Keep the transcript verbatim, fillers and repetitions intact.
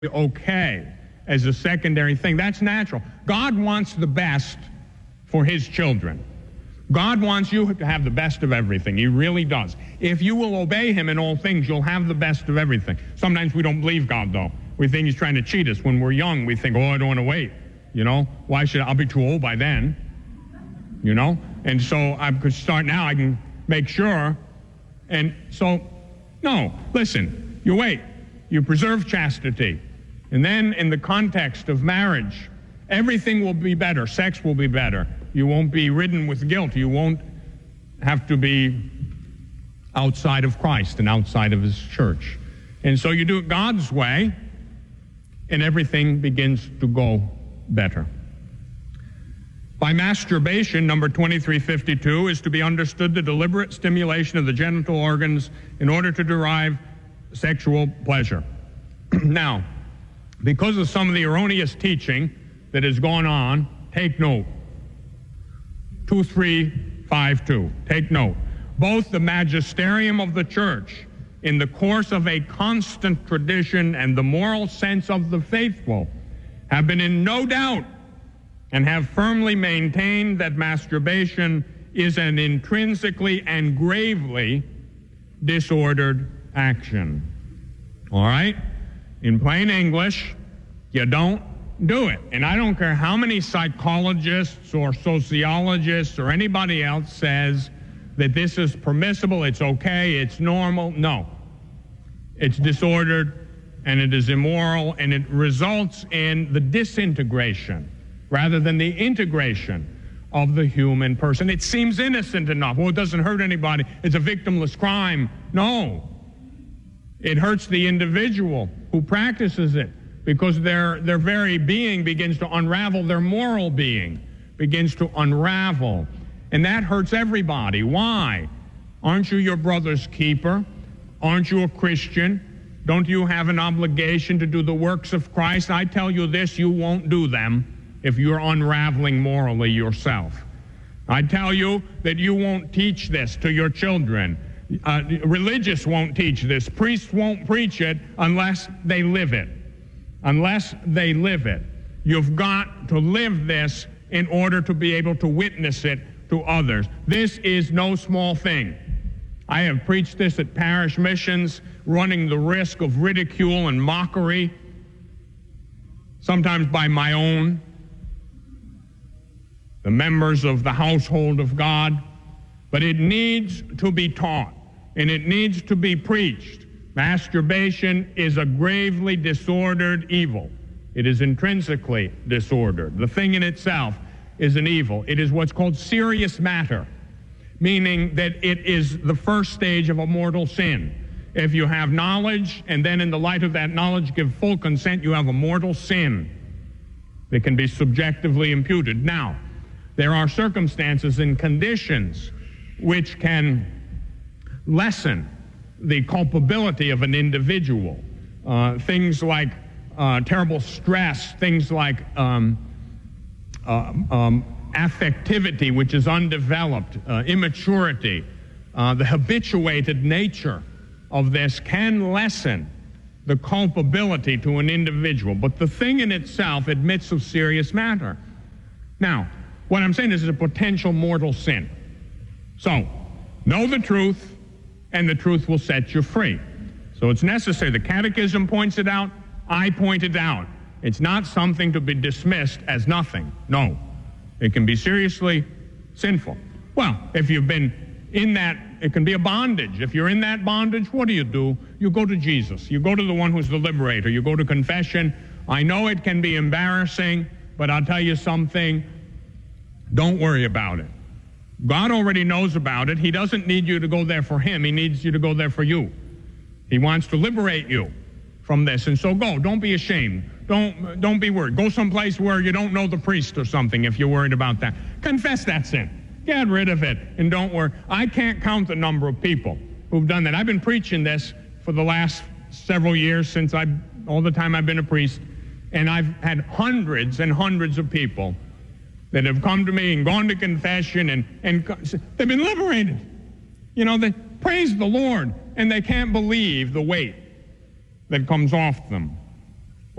okay as a secondary thing. That's natural. God wants the best for his children. God wants you to have the best of everything. He really does. If you will obey him in all things, you'll have the best of everything. Sometimes we don't believe God, though. We think he's trying to cheat us. When we're young, we think, oh, I don't want to wait. You know, why should I? I'll be too old by then. You know? And so I could start now. I can make sure. And so, no, listen, you wait. You preserve chastity. And then in the context of marriage, everything will be better. Sex will be better. You won't be ridden with guilt. You won't have to be outside of Christ and outside of his church. And so you do it God's way, and everything begins to go better. By masturbation, number twenty-three fifty-two, is to be understood the deliberate stimulation of the genital organs in order to derive sexual pleasure. Now, because of some of the erroneous teaching that has gone on, take note. two three five two. Take note. Both the magisterium of the church, in the course of a constant tradition, and the moral sense of the faithful, have been in no doubt and have firmly maintained that masturbation is an intrinsically and gravely disordered action. All right? In plain English, you don't do it. And I don't care how many psychologists or sociologists or anybody else says that this is permissible, it's okay, it's normal. No. It's disordered, and it is immoral, and it results in the disintegration rather than the integration of the human person. It seems innocent enough. Well, it doesn't hurt anybody. It's a victimless crime. No. It hurts the individual who practices it, because their, their very being begins to unravel, their moral being begins to unravel. And that hurts everybody. Why? Aren't you your brother's keeper? Aren't you a Christian? Don't you have an obligation to do the works of Christ? I tell you this, you won't do them if you're unraveling morally yourself. I tell you that you won't teach this to your children. Uh, religious won't teach this. Priests won't preach it unless they live it. Unless they live it. You've got to live this in order to be able to witness it to others. This is no small thing. I have preached this at parish missions, running the risk of ridicule and mockery, sometimes by my own, the members of the household of God. But it needs to be taught, and it needs to be preached. Masturbation is a gravely disordered evil. It is intrinsically disordered. The thing in itself is an evil. It is what's called serious matter, meaning that it is the first stage of a mortal sin. If you have knowledge, and then in the light of that knowledge give full consent, you have a mortal sin that can be subjectively imputed. Now, there are circumstances and conditions which can lessen the culpability of an individual. Uh, things like uh, terrible stress, things like um, uh, um, affectivity, which is undeveloped, uh, immaturity, uh, the habituated nature of this can lessen the culpability to an individual. But the thing in itself admits of serious matter. Now, what I'm saying is it's a potential mortal sin. So, know the truth, and the truth will set you free. So it's necessary. The Catechism points it out. I point it out. It's not something to be dismissed as nothing. No. It can be seriously sinful. Well, if you've been in that, it can be a bondage. If you're in that bondage, what do you do? You go to Jesus. You go to the one who's the liberator. You go to confession. I know it can be embarrassing, but I'll tell you something. Don't worry about it. God already knows about it. He doesn't need you to go there for him. He needs you to go there for you. He wants to liberate you from this. And so go. Don't be ashamed. Don't, don't be worried. Go someplace where you don't know the priest or something if you're worried about that. Confess that sin. Get rid of it, and don't worry. I can't count the number of people who've done that. I've been preaching this for the last several years, since I, all the time I've been a priest, and I've had hundreds and hundreds of people that have come to me and gone to confession, and, and they've been liberated. You know, they praise the Lord, and they can't believe the weight that comes off them.